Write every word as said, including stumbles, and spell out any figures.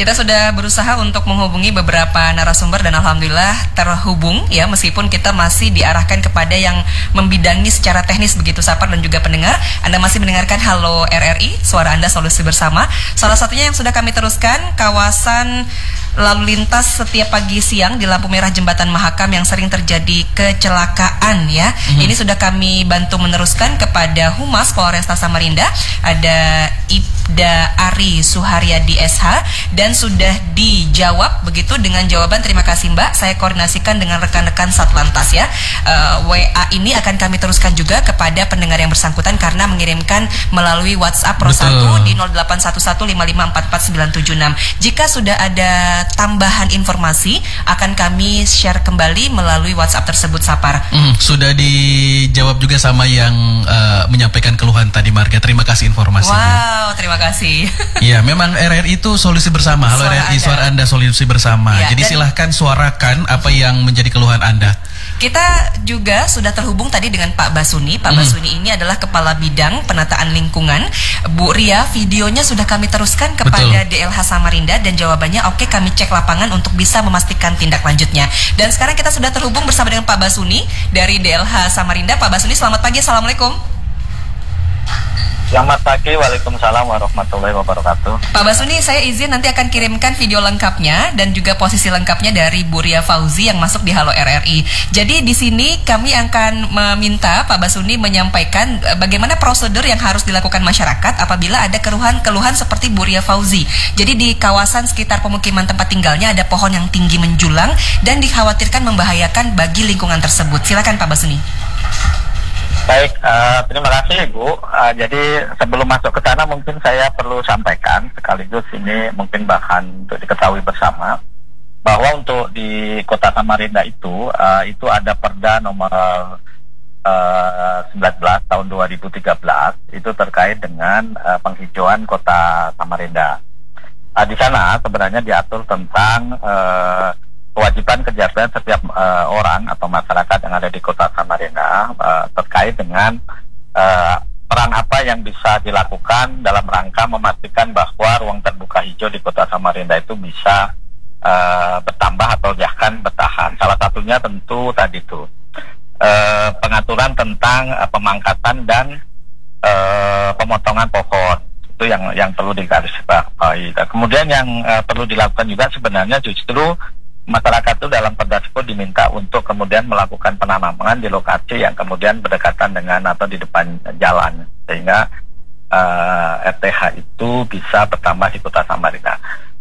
Kita sudah berusaha untuk menghubungi beberapa narasumber dan alhamdulillah terhubung ya, meskipun kita masih diarahkan kepada yang membidangi secara teknis begitu Sapar dan juga pendengar. Anda masih mendengarkan Halo R R I, suara Anda solusi bersama. Salah satunya yang sudah kami teruskan kawasan lalu lintas setiap pagi siang di lampu merah Jembatan Mahakam yang sering terjadi kecelakaan ya. Mm-hmm. Ini sudah kami bantu meneruskan kepada Humas Polresta Samarinda, ada Ibda Ari Suharyadi S H, dan sudah dijawab begitu dengan jawaban terima kasih Mbak. Saya koordinasikan dengan rekan-rekan Satlantas ya. Uh, W A ini akan kami teruskan juga kepada pendengar yang bersangkutan karena mengirimkan melalui WhatsApp Pro satu di nol delapan satu satu lima lima empat empat sembilan tujuh enam. Jika sudah ada tambahan informasi akan kami share kembali melalui WhatsApp tersebut Sapar. Hmm, sudah dijawab juga sama yang uh, menyampaikan keluhan tadi Marga. Terima kasih informasinya. Wow, terima kasih. Iya, memang R R I itu solusi bersama. Halo Suara R R I, Anda. suara Anda solusi bersama. Ya, jadi silahkan suarakan apa yang menjadi keluhan Anda. Kita juga sudah terhubung tadi dengan Pak Basuni. Pak hmm. Basuni ini adalah Kepala Bidang Penataan Lingkungan. Bu Ria, videonya sudah kami teruskan kepada Betul. D L H Samarinda dan jawabannya oke, kami cek lapangan untuk bisa memastikan tindak lanjutnya. Dan sekarang kita sudah terhubung bersama dengan Pak Basuni dari D L H Samarinda. Pak Basuni, selamat pagi, assalamualaikum. Selamat pagi, waalaikumsalam warahmatullahi wabarakatuh. Pak Basuni, saya izin nanti akan kirimkan video lengkapnya dan juga posisi lengkapnya dari Bu Ria Fauzi yang masuk di Halo R R I. Jadi di sini kami akan meminta Pak Basuni menyampaikan bagaimana prosedur yang harus dilakukan masyarakat apabila ada keluhan-keluhan seperti Bu Ria Fauzi. Jadi di kawasan sekitar pemukiman tempat tinggalnya ada pohon yang tinggi menjulang dan dikhawatirkan membahayakan bagi lingkungan tersebut. Silakan Pak Basuni. Baik, uh, terima kasih Bu. Uh, jadi sebelum masuk ke sana mungkin saya perlu sampaikan sekaligus ini mungkin bahan untuk diketahui bersama bahwa untuk di Kota Samarinda itu uh, itu ada Perda nomor uh, sembilan belas tahun dua ribu tiga belas itu terkait dengan uh, penghijauan Kota Samarinda. Uh, di sana sebenarnya diatur tentang uh, kewajiban kegiatan setiap uh, orang atau masyarakat yang ada di Kota Samarinda uh, terkait dengan uh, peran apa yang bisa dilakukan dalam rangka memastikan bahwa ruang terbuka hijau di Kota Samarinda itu bisa uh, bertambah atau bahkan bertahan. Salah satunya tentu tadi itu uh, pengaturan tentang uh, pemangkatan dan uh, pemotongan pohon. Itu yang yang perlu digarisbawahi. Kemudian yang uh, perlu dilakukan juga sebenarnya justru masyarakat itu dalam perda tersebut diminta untuk kemudian melakukan penanaman di lokasi yang kemudian berdekatan dengan atau di depan jalan sehingga uh, R T H itu bisa bertambah di Kota Samarinda.